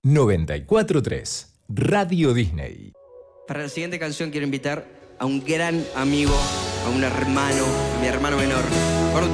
94.3 Radio Disney. Para la siguiente canción quiero invitar a un gran amigo, a un hermano, a mi hermano menor.